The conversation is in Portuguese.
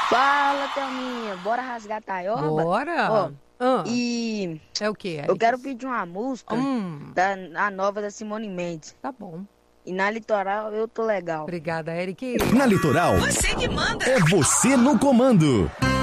Fala, Thelminha. Bora rasgar a taioba? Bora! Ó, Ah, e é o quê, eu quero Alex? pedir uma música a nova da Simone Mendes. Tá bom. E na Litoral eu tô legal. Obrigada, Eric. Na Litoral, Você que manda. é você no comando.